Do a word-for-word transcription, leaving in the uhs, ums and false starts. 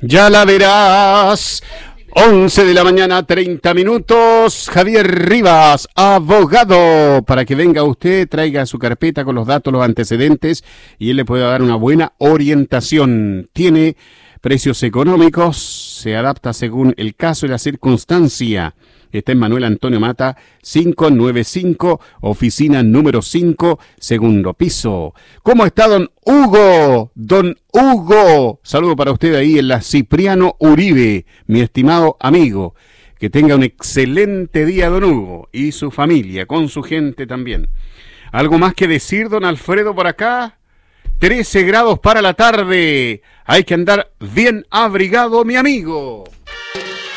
Ya la verás. once de la mañana, treinta minutos. Javier Rivas, abogado. Para que venga usted, traiga su carpeta con los datos, los antecedentes y él le puede dar una buena orientación. Tiene precios económicos, se adapta según el caso y la circunstancia. Está en Manuel Antonio Mata, quinientos noventa y cinco, oficina número cinco, segundo piso. ¿Cómo está don Hugo? Don Hugo. Saludo para usted ahí en la Cipriano Uribe, mi estimado amigo. Que tenga un excelente día, don Hugo, y su familia, con su gente también. ¿Algo más que decir, don Alfredo, por acá? trece grados para la tarde. Hay que andar bien abrigado, mi amigo.